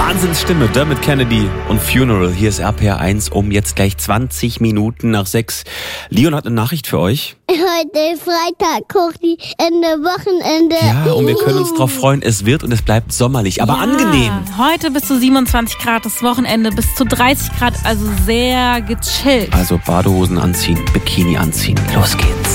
Wahnsinnsstimme, Dermot Kennedy und Funeral. Hier ist RPR 1 um jetzt gleich 20 Minuten nach 6. Leon hat eine Nachricht für euch. Heute Freitag, Ende Wochenende. Ja, und wir können uns drauf freuen, es wird und es bleibt sommerlich, aber angenehm. Heute bis zu 27 Grad, das Wochenende bis zu 30 Grad, also sehr gechillt. Also Badehosen anziehen, Bikini anziehen, los geht's.